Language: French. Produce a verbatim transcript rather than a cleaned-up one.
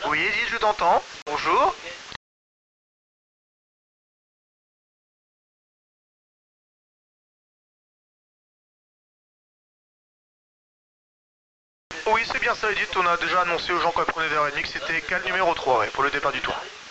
Oui, Edith, je t'entends. Bonjour. Oui, c'est bien ça, Edith. On a déjà annoncé aux gens qu'on prenait vers et demie que c'était cale numéro trois ouais, pour le départ du tour.